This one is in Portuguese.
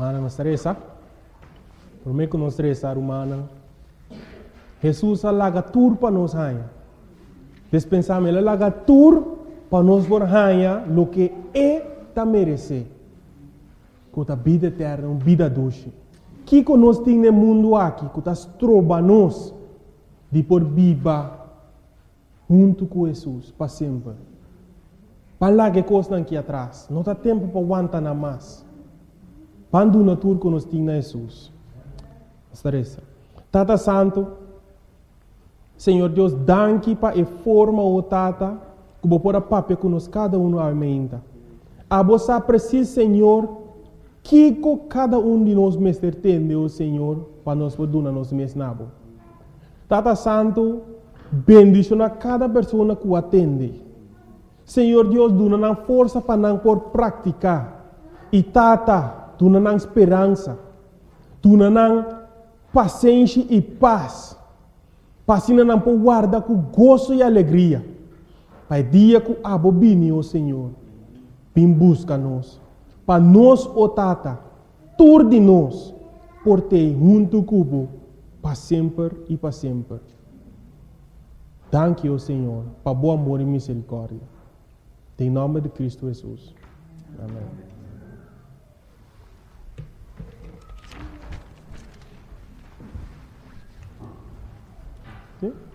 Mana não estressa. Por mim que não estressa, humana. Jesus alaga tur para nós hanha. Despensamos ele alaga tur para nós por hanha lo que tá merece. Com a vida eterna, uma vida doce. Que nós temos no mundo aqui, que está trova nós de por viva junto com Jesus para sempre. Para lá que coisa aqui atrás, não há tempo para aguentar nada mais. Quando na tour que nós temos Jesus. Tata Santo, Senhor Deus, danke para a forma o Tata, que vou pôr a papel que nós cada um aumenta. A você precisa, Senhor, que cada um de nós mestre tem, o Senhor, para nós poder nos mesnabo. Tata Santo, bendicionar cada pessoa que o atende. Senhor Deus, dá força para não por praticar. E Tata, dá esperança. Dá paciência e paz. Para não por guardar com gozo e alegria. Para dia que a bobine, o Senhor, vem busca-nos. Para nós, o Tata, tur de nós, por ter junto cubo, para sempre e para sempre. Danke, o Senhor, para bom amor e misericórdia. Em nome de Cristo Jesus. Amém. Sim?